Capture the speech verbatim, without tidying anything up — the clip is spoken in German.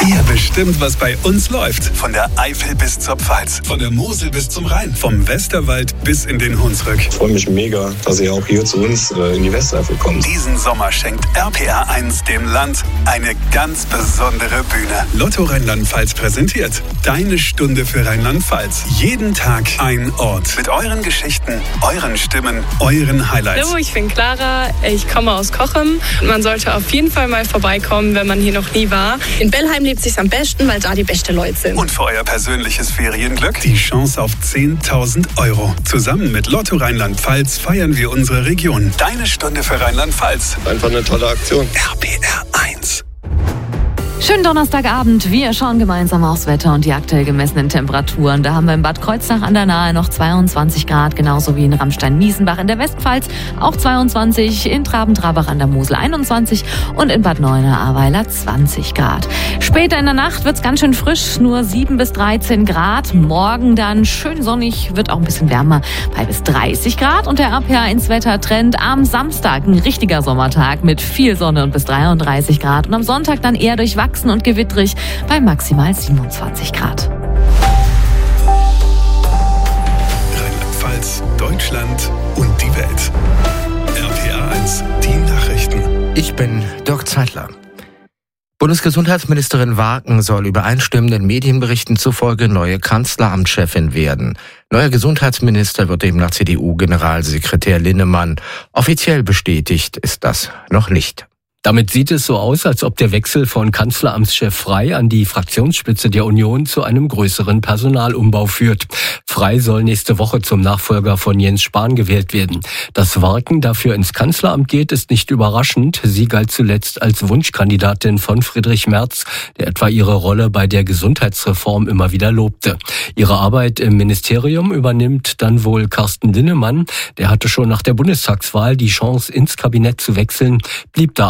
Ihr bestimmt, was bei uns läuft. Von der Eifel bis zur Pfalz, von der Mosel bis zum Rhein, vom Westerwald bis in den Hunsrück. Ich freue mich mega, dass ihr auch hier zu uns äh, in die Westeifel kommt. Diesen Sommer schenkt R P R eins dem Land eine ganz besondere Bühne. Lotto Rheinland-Pfalz präsentiert Deine Stunde für Rheinland-Pfalz. Jeden Tag ein Ort. Mit euren Geschichten, euren Stimmen, euren Highlights. Hallo, ich bin Clara, ich komme aus Cochem. Man sollte auf jeden Fall mal vorbeikommen, wenn man hier noch nie war. In Bellheim lebt sich's am besten, weil da die beste Leute sind. Und für euer persönliches Ferienglück die Chance auf zehntausend Euro. Zusammen mit Lotto Rheinland-Pfalz feiern wir unsere Region. Deine Stunde für Rheinland-Pfalz. Einfach eine tolle Aktion. R P R eins. Schönen Donnerstagabend. Wir schauen gemeinsam aufs Wetter und die aktuell gemessenen Temperaturen. Da haben wir in Bad Kreuznach an der Nahe noch zweiundzwanzig Grad, genauso wie in Ramstein-Miesenbach in der Westpfalz auch zweiundzwanzig, in Traben-Trabach an der Mosel einundzwanzig und in Bad Neuenahr-Ahrweiler zwanzig Grad. Später in der Nacht wird's ganz schön frisch, nur sieben bis dreizehn Grad. Morgen dann schön sonnig, wird auch ein bisschen wärmer bei bis dreißig Grad. Und der R P R eins Wettertrend am Samstag, ein richtiger Sommertag mit viel Sonne und bis dreiunddreißig Grad. Und am Sonntag dann eher durchwachsen und gewittrig bei maximal siebenundzwanzig Grad. Rheinland-Pfalz, Deutschland und die Welt. R P R eins, die Nachrichten. Ich bin Dirk Zeitler. Bundesgesundheitsministerin Warken soll übereinstimmenden Medienberichten zufolge neue Kanzleramtschefin werden. Neuer Gesundheitsminister wird demnach C D U-Generalsekretär Linnemann. Offiziell bestätigt ist das noch nicht. Damit sieht es so aus, als ob der Wechsel von Kanzleramtschef Frey an die Fraktionsspitze der Union zu einem größeren Personalumbau führt. Frey soll nächste Woche zum Nachfolger von Jens Spahn gewählt werden. Dass Warken dafür ins Kanzleramt geht, ist nicht überraschend. Sie galt zuletzt als Wunschkandidatin von Friedrich Merz, der etwa ihre Rolle bei der Gesundheitsreform immer wieder lobte. Ihre Arbeit im Ministerium übernimmt dann wohl Carsten Linnemann. Der hatte schon nach der Bundestagswahl die Chance, ins Kabinett zu wechseln, blieb da